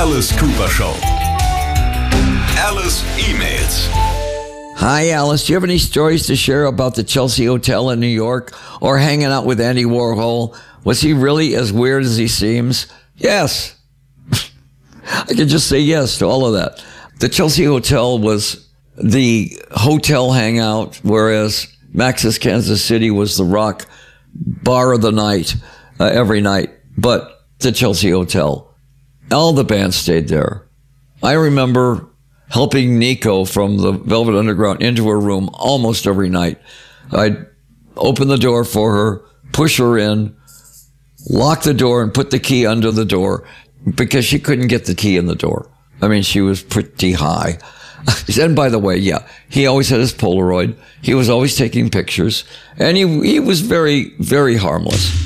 Alice Cooper Show. Alice emails. Hi, Alice. Do you have any stories to share about the Chelsea Hotel in New York or hanging out with Andy Warhol? Was he really as weird as he seems? Yes. I could just say yes to all of that. The Chelsea Hotel was the hotel hangout, whereas Max's Kansas City was the rock bar of the night, every night. But the Chelsea Hotel, all the bands stayed there. I remember helping Nico from the Velvet Underground into her room almost every night. I'd open the door for her, push her in, lock the door, and put the key under the door because she couldn't get the key in the door. I mean, she was pretty high. And by the way, yeah, he always had his Polaroid. He was always taking pictures. And he was very, very harmless.